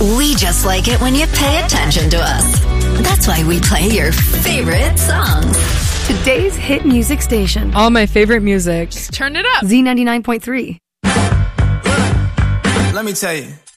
We just like it when you pay attention to us. That's why we play your favorite songs. Today's hit music station. All my favorite music. Just turn it up. Z99.3. Let me tell you.